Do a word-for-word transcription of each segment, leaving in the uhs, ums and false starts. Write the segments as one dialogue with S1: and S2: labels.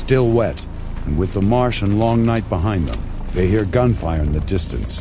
S1: still wet, and with the marsh and long night behind them, they hear gunfire in the distance.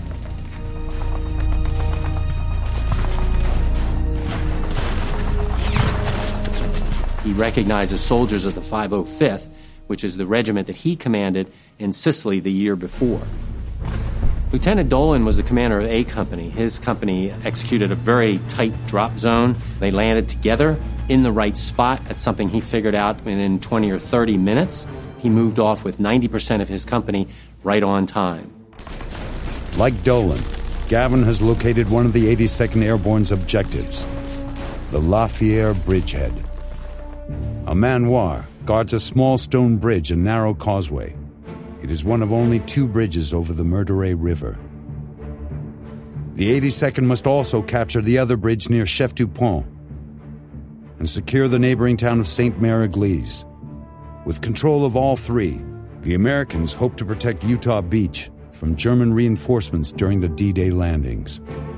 S2: He recognizes soldiers of the five oh fifth, which is the regiment that he commanded in Sicily the year before. Lieutenant Dolan was the commander of A Company. His company executed a very tight drop zone. They landed together in the right spot. That's something he figured out within twenty or thirty minutes. He moved off with ninety percent of his company right on time.
S1: Like Dolan, Gavin has located one of the eighty-second Airborne's objectives, the La Fière bridgehead. A manoir guards a small stone bridge and narrow causeway. It is one of only two bridges over the Meurthe River. The eighty-second must also capture the other bridge near Chef du Pont and secure the neighboring town of Saint-Mère-Église. With control of all three, the Americans hope to protect Utah Beach from German reinforcements during the D-Day landings.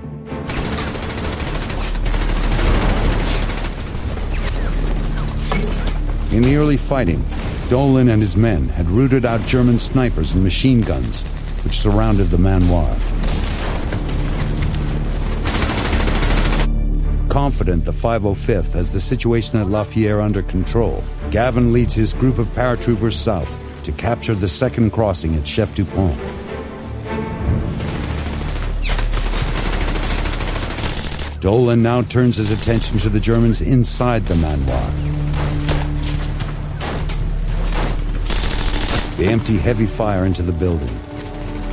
S1: In the early fighting, Dolan and his men had rooted out German snipers and machine guns, which surrounded the manoir. Confident the five oh fifth has the situation at La Fière under control, Gavin leads his group of paratroopers south to capture the second crossing at Chef du Pont. Dolan now turns his attention to the Germans inside the manoir. They empty heavy fire into the building.